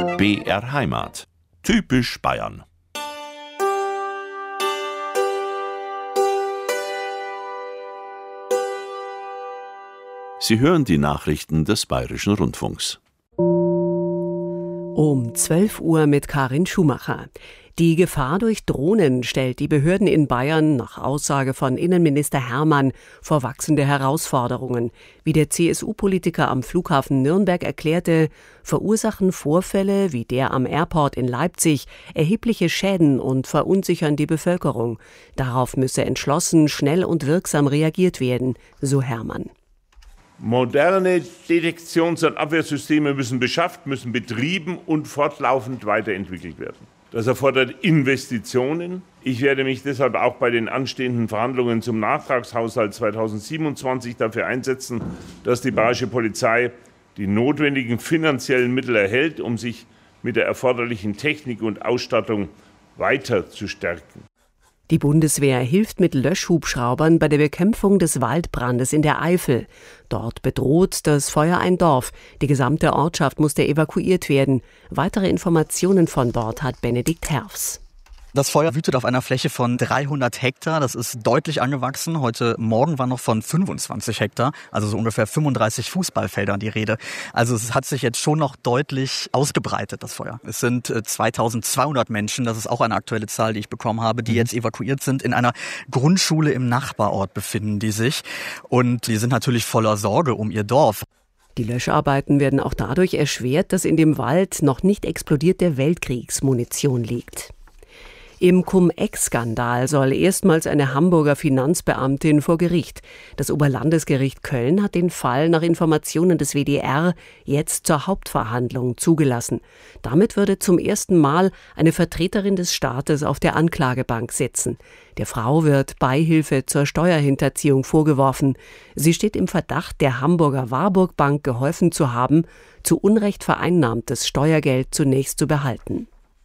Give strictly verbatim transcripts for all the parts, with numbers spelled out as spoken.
B R Heimat. Typisch Bayern. Sie hören die Nachrichten des Bayerischen Rundfunks. Um zwölf Uhr mit Karin Schumacher. Die Gefahr durch Drohnen stellt die Behörden in Bayern nach Aussage von Innenminister Hermann vor wachsende Herausforderungen. Wie der C S U-Politiker am Flughafen Nürnberg erklärte, verursachen Vorfälle wie der am Airport in Leipzig erhebliche Schäden und verunsichern die Bevölkerung. Darauf müsse entschlossen, schnell und wirksam reagiert werden, so Hermann. Moderne Detektions- und Abwehrsysteme müssen beschafft, müssen betrieben und fortlaufend weiterentwickelt werden. Das erfordert Investitionen. Ich werde mich deshalb auch bei den anstehenden Verhandlungen zum Nachtragshaushalt zweitausendsiebenundzwanzig dafür einsetzen, dass die Bayerische Polizei die notwendigen finanziellen Mittel erhält, um sich mit der erforderlichen Technik und Ausstattung weiter zu stärken. Die Bundeswehr hilft mit Löschhubschraubern bei der Bekämpfung des Waldbrandes in der Eifel. Dort bedroht das Feuer ein Dorf. Die gesamte Ortschaft musste evakuiert werden. Weitere Informationen von dort hat Benedikt Herfs. Das Feuer wütet auf einer Fläche von dreihundert Hektar. Das ist deutlich angewachsen. Heute Morgen war noch von fünfundzwanzig Hektar, also so ungefähr fünfunddreißig Fußballfeldern die Rede. Also es hat sich jetzt schon noch deutlich ausgebreitet, das Feuer. Es sind zweitausendzweihundert Menschen, das ist auch eine aktuelle Zahl, die ich bekommen habe, die jetzt evakuiert sind. In einer Grundschule im Nachbarort befinden die sich. Und die sind natürlich voller Sorge um ihr Dorf. Die Löscharbeiten werden auch dadurch erschwert, dass in dem Wald noch nicht explodierte Weltkriegsmunition liegt. Im Cum-Ex-Skandal soll erstmals eine Hamburger Finanzbeamtin vor Gericht. Das Oberlandesgericht Köln hat den Fall nach Informationen des W D R jetzt zur Hauptverhandlung zugelassen. Damit würde zum ersten Mal eine Vertreterin des Staates auf der Anklagebank sitzen. Der Frau wird Beihilfe zur Steuerhinterziehung vorgeworfen. Sie steht im Verdacht, der Hamburger Warburg Bank geholfen zu haben, zu Unrecht vereinnahmtes Steuergeld zunächst zu behalten.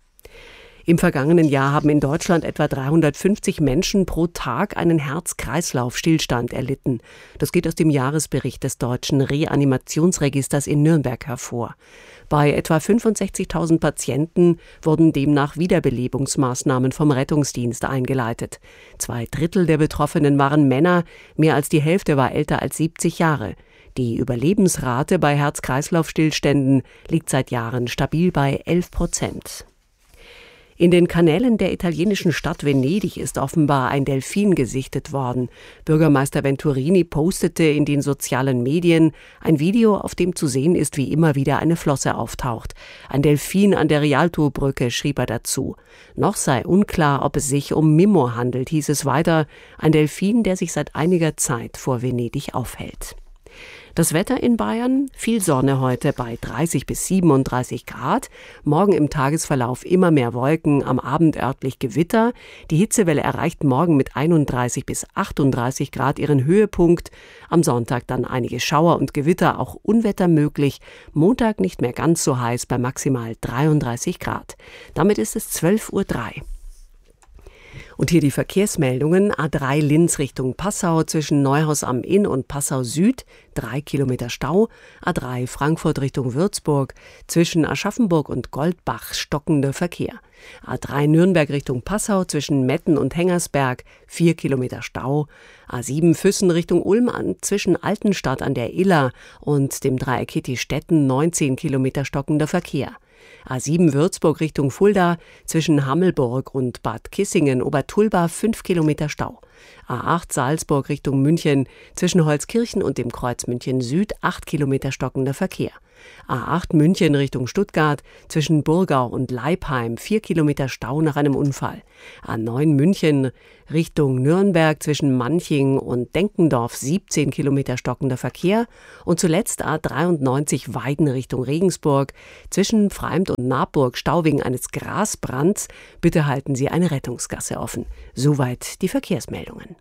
Im vergangenen Jahr haben in Deutschland etwa dreihundertfünfzig Menschen pro Tag einen Herz-Kreislauf-Stillstand erlitten. Das geht aus dem Jahresbericht des Deutschen Reanimationsregisters in Nürnberg hervor. Bei etwa fünfundsechzigtausend Patienten wurden demnach Wiederbelebungsmaßnahmen vom Rettungsdienst eingeleitet. Zwei Drittel der Betroffenen waren Männer, mehr als die Hälfte war älter als siebzig Jahre. Die Überlebensrate bei Herz-Kreislauf-Stillständen liegt seit Jahren stabil bei elf Prozent. In den Kanälen der italienischen Stadt Venedig ist offenbar ein Delfin gesichtet worden. Bürgermeister Venturini postete in den sozialen Medien ein Video, auf dem zu sehen ist, wie immer wieder eine Flosse auftaucht. Ein Delfin an der Rialto-Brücke, schrieb er dazu. Noch sei unklar, ob es sich um Mimmo handelt, hieß es weiter. Ein Delfin, der sich seit einiger Zeit vor Venedig aufhält. Das Wetter in Bayern, viel Sonne heute bei dreißig bis siebenunddreißig Grad. Morgen im Tagesverlauf immer mehr Wolken, am Abend örtlich Gewitter. Die Hitzewelle erreicht morgen mit einunddreißig bis achtunddreißig Grad ihren Höhepunkt. Am Sonntag dann einige Schauer und Gewitter, auch Unwetter möglich. Montag nicht mehr ganz so heiß bei maximal dreiunddreißig Grad. Damit ist es zwölf Uhr drei. Und hier die Verkehrsmeldungen. A drei Linz Richtung Passau zwischen Neuhaus am Inn und Passau Süd, drei Kilometer Stau. A drei Frankfurt Richtung Würzburg zwischen Aschaffenburg und Goldbach stockender Verkehr. A drei Nürnberg Richtung Passau zwischen Metten und Hengersberg, vier Kilometer Stau. A sieben Füssen Richtung Ulm an, zwischen Altenstadt an der Iller und dem Dreieck Hitti-Stetten, neunzehn Kilometer stockender Verkehr. A sieben Würzburg Richtung Fulda zwischen Hammelburg und Bad Kissingen-Obertulba fünf Kilometer Stau. A acht Salzburg Richtung München zwischen Holzkirchen und dem Kreuz München Süd acht Kilometer stockender Verkehr. A acht München Richtung Stuttgart zwischen Burgau und Leipheim vier Kilometer Stau nach einem Unfall. A neun München Richtung Nürnberg zwischen Manching und Denkendorf siebzehn Kilometer stockender Verkehr. Und zuletzt A dreiundneunzig Weiden Richtung Regensburg zwischen Freimt und Naburg Stau wegen eines Grasbrands. Bitte halten Sie eine Rettungsgasse offen. Soweit die Verkehrsmeldungen.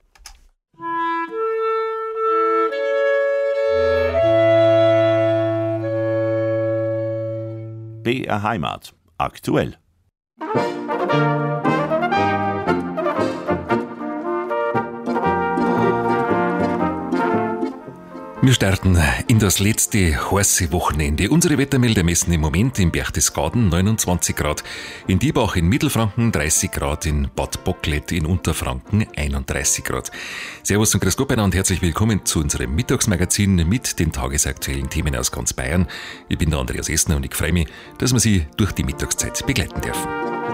B R Heimat. Aktuell. Wir starten in das letzte heiße Wochenende. Unsere Wettermelder messen im Moment in Berchtesgaden neunundzwanzig Grad, in Diebach in Mittelfranken dreißig Grad, in Bad Bocklet in Unterfranken einunddreißig Grad. Servus und grüß Gott und herzlich willkommen zu unserem Mittagsmagazin mit den tagesaktuellen Themen aus ganz Bayern. Ich bin der Andreas Essner und ich freue mich, dass wir Sie durch die Mittagszeit begleiten dürfen.